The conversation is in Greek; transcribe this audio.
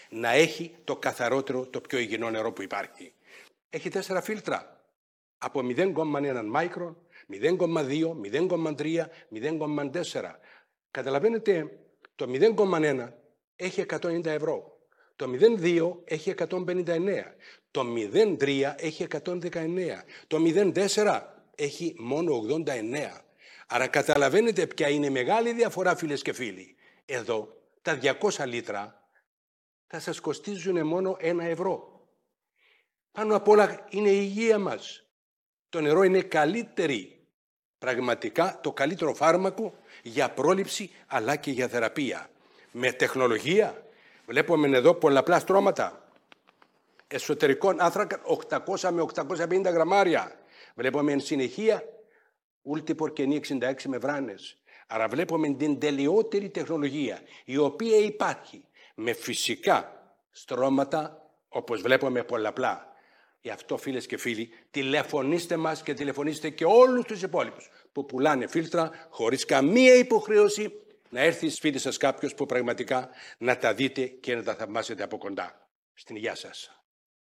να έχει το καθαρότερο, το πιο υγιεινό νερό που υπάρχει. Έχει 4 φίλτρα από 0,1 μάικρον, 0,2, 0,3, 0,4. Καταλαβαίνετε, το 0,1 έχει 190 ευρώ, το 0,2 έχει 159, το 0,3 έχει 119, το 0,4 έχει μόνο 89. Άρα καταλαβαίνετε ποια είναι η μεγάλη διαφορά, φίλες και φίλοι. Εδώ τα 200 λίτρα θα σας κοστίζουν μόνο 1 ευρώ. Πάνω απ' όλα είναι η υγεία μας. Το νερό είναι καλύτερη, πραγματικά το καλύτερο φάρμακο για πρόληψη αλλά και για θεραπεία. Με τεχνολογία βλέπουμε εδώ πολλαπλά στρώματα εσωτερικών άνθρακα 800 με 850 γραμμάρια. Βλέπουμε εν συνεχεία Ultipor 66 μεμβράνες. Άρα βλέπουμε την τελειότερη τεχνολογία η οποία υπάρχει με φυσικά στρώματα όπως βλέπουμε πολλαπλά. Γι' αυτό, φίλες και φίλοι, τηλεφωνήστε μας και τηλεφωνήστε και όλους τους υπόλοιπους που πουλάνε φίλτρα χωρίς καμία υποχρέωση να έρθει σπίτι σας κάποιος που πραγματικά να τα δείτε και να τα θαυμάσετε από κοντά. Στην υγεία σας.